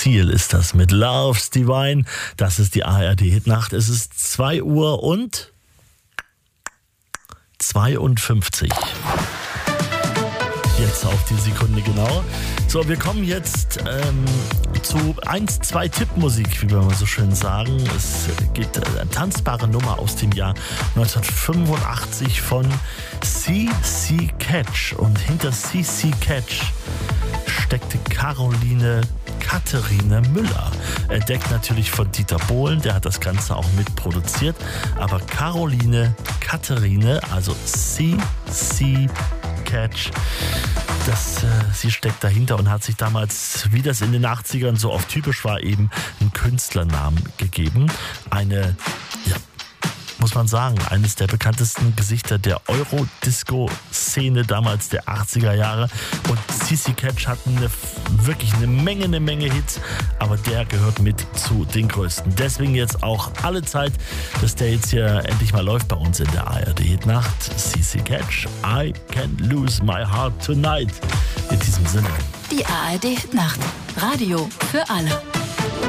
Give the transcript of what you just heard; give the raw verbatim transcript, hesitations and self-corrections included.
Seal ist das mit Love's Divine. Das ist die A R D-Hitnacht. Es ist zwei Uhr und zweiundfünfzig. Jetzt auf die Sekunde genau. So, wir kommen jetzt ähm, zu eins, zwei Tippmusik, wie wir mal so schön sagen. Es geht äh, eine tanzbare Nummer aus dem Jahr neunzehnhundertfünfundachtzig von C C Catch. Und hinter C C Catch steckte Caroline Katharine Müller. Entdeckt natürlich von Dieter Bohlen, der hat das Ganze auch mitproduziert. Aber Caroline Katharine, also C C Catch, das, äh, sie steckt dahinter und hat sich damals, wie das in den achtzigern so oft typisch war, eben einen Künstlernamen gegeben. Eine, ja, muss man sagen, eines der bekanntesten Gesichter der Eurodisco-Szene damals der achtziger Jahre. Und C C Catch hat eine, wirklich eine Menge, eine Menge Hits, aber der gehört mit zu den größten. Deswegen jetzt auch alle Zeit, dass der jetzt hier endlich mal läuft bei uns in der A R D-Hitnacht. C C Catch, I Can Lose My Heart Tonight. In diesem Sinne. Die A R D-Hitnacht. Radio für alle.